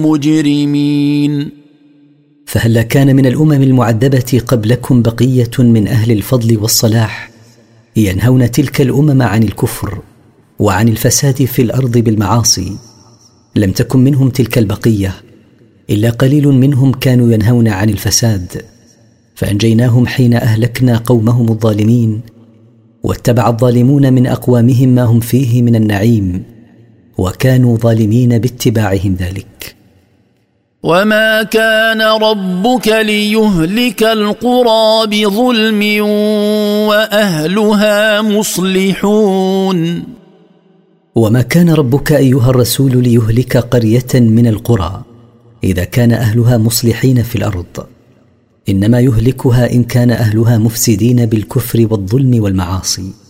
مجرمين. فهل كان من الأمم المعذبة قبلكم بقية من أهل الفضل والصلاح ينهون تلك الأمم عن الكفر وعن الفساد في الأرض بالمعاصي؟ لم تكن منهم تلك البقية، إلا قليل منهم كانوا ينهون عن الفساد، فأنجيناهم حين أهلكنا قومهم الظالمين، واتبع الظالمون من أقوامهم ما هم فيه من النعيم، وكانوا ظالمين باتباعهم ذلك. وما كان ربك ليهلك القرى بظلم وأهلها مصلحون. وما كان ربك أيها الرسول ليهلك قرية من القرى إذا كان أهلها مصلحين في الأرض، إنما يهلكها إن كان أهلها مفسدين بالكفر والظلم والمعاصي.